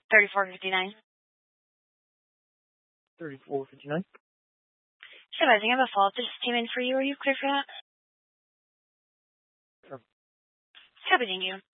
3459. 3459. Supervising, I have a follow-up that just came in for you. Are you clear for that? Sure. Copy, thank you.